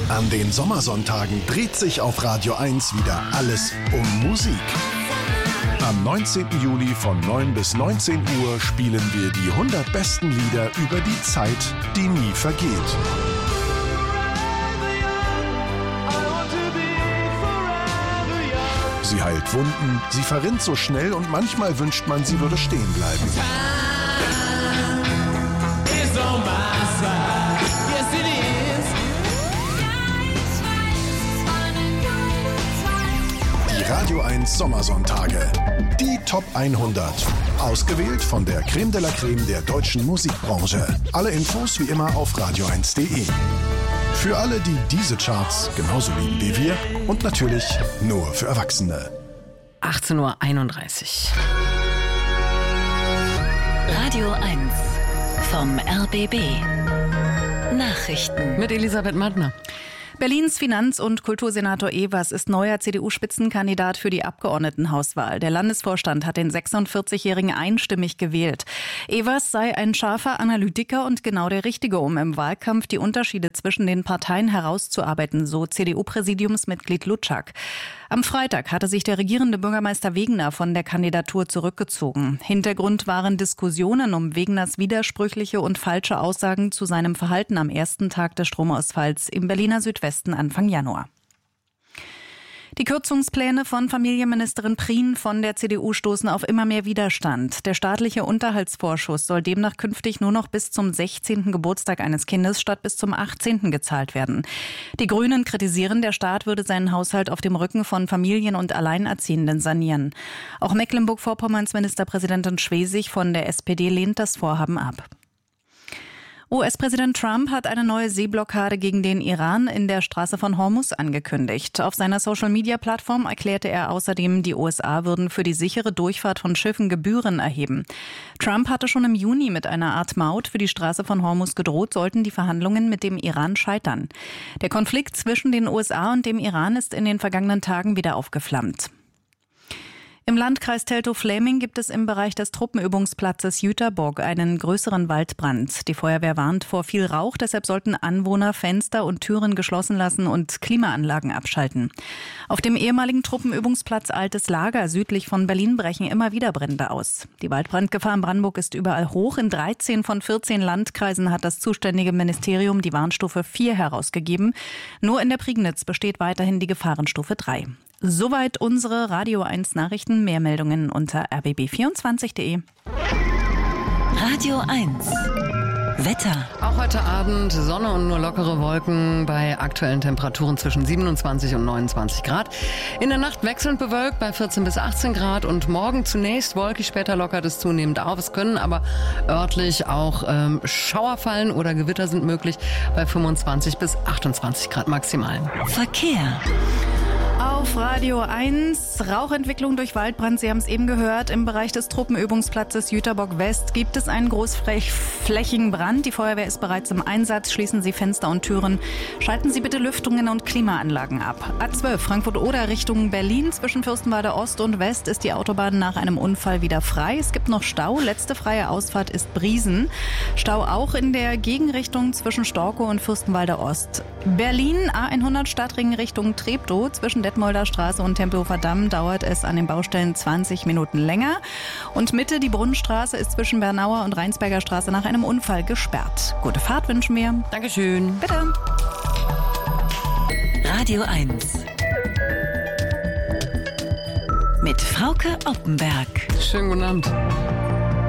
An den Sommersonntagen dreht sich auf Radio 1 wieder alles um Musik. Am 19. Juli von 9 bis 19 Uhr spielen wir die 100 besten Lieder über die Zeit, die nie vergeht. Sie heilt Wunden, sie verrinnt so schnell und manchmal wünscht man, sie würde stehen bleiben. Die Radio 1 Sommersonntage. Die Top 100. Ausgewählt von der Creme de la Creme der deutschen Musikbranche. Alle Infos wie immer auf radio1.de. Für alle, die diese Charts genauso lieben wie wir und natürlich nur für Erwachsene. 18:31 Uhr. Radio 1 vom RBB. Nachrichten Mit Elisabeth Mattner. Berlins Finanz- und Kultursenator Evers ist neuer CDU-Spitzenkandidat für die Abgeordnetenhauswahl. Der Landesvorstand hat den 46-Jährigen einstimmig gewählt. Evers sei ein scharfer Analytiker und genau der Richtige, um im Wahlkampf die Unterschiede zwischen den Parteien herauszuarbeiten, so CDU-Präsidiumsmitglied Lutschak. Am Freitag hatte sich der regierende Bürgermeister Wegener von der Kandidatur zurückgezogen. Hintergrund waren Diskussionen um Wegeners widersprüchliche und falsche Aussagen zu seinem Verhalten am ersten Tag des Stromausfalls im Berliner Südwesten Anfang Januar. Die Kürzungspläne von Familienministerin Prien von der CDU stoßen auf immer mehr Widerstand. Der staatliche Unterhaltsvorschuss soll demnach künftig nur noch bis zum 16. Geburtstag eines Kindes statt bis zum 18. gezahlt werden. Die Grünen kritisieren, der Staat würde seinen Haushalt auf dem Rücken von Familien und Alleinerziehenden sanieren. Auch Mecklenburg-Vorpommerns Ministerpräsidentin Schwesig von der SPD lehnt das Vorhaben ab. US-Präsident Trump hat eine neue Seeblockade gegen den Iran in der Straße von Hormuz angekündigt. Auf seiner Social-Media-Plattform erklärte er außerdem, die USA würden für die sichere Durchfahrt von Schiffen Gebühren erheben. Trump hatte schon im Juni mit einer Art Maut für die Straße von Hormuz gedroht, sollten die Verhandlungen mit dem Iran scheitern. Der Konflikt zwischen den USA und dem Iran ist in den vergangenen Tagen wieder aufgeflammt. Im Landkreis Teltow-Fläming gibt es im Bereich des Truppenübungsplatzes Jüterbock einen größeren Waldbrand. Die Feuerwehr warnt vor viel Rauch, deshalb sollten Anwohner Fenster und Türen geschlossen lassen und Klimaanlagen abschalten. Auf dem ehemaligen Truppenübungsplatz Altes Lager südlich von Berlin brechen immer wieder Brände aus. Die Waldbrandgefahr in Brandenburg ist überall hoch. In 13 von 14 Landkreisen hat das zuständige Ministerium die Warnstufe 4 herausgegeben. Nur in der Prignitz besteht weiterhin die Gefahrenstufe 3. Soweit unsere Radio 1 Nachrichten. Mehr Meldungen unter rbb24.de. Radio 1 Wetter. Auch heute Abend Sonne und nur lockere Wolken bei aktuellen Temperaturen zwischen 27 und 29 Grad. In der Nacht wechselnd bewölkt bei 14 bis 18 Grad und morgen zunächst wolkig, später lockert es zunehmend auf. Es können aber örtlich auch Schauer fallen oder Gewitter sind möglich bei 25 bis 28 Grad maximal. Verkehr. Auf Radio 1, Rauchentwicklung durch Waldbrand, Sie haben es eben gehört, im Bereich des Truppenübungsplatzes Jüterbock West gibt es einen großflächigen Brand. Die Feuerwehr ist bereits im Einsatz, schließen Sie Fenster und Türen, schalten Sie bitte Lüftungen und Klimaanlagen ab. A12 Frankfurt-Oder Richtung Berlin, zwischen Fürstenwalde Ost und West ist die Autobahn nach einem Unfall wieder frei. Es gibt noch Stau, letzte freie Ausfahrt ist Briesen. Stau auch in der Gegenrichtung zwischen Storkow und Fürstenwalde Ost. Berlin A100 Stadtring Richtung Treptow, zwischen Detmolder Straße und Tempelhofer Damm dauert es an den Baustellen 20 Minuten länger. Und Mitte, die Brunnenstraße ist zwischen Bernauer und Rheinsberger Straße nach einem Unfall gesperrt. Gute Fahrt wünschen wir. Dankeschön. Bitte. Radio 1 mit Frauke Oppenberg. Schönen guten Abend.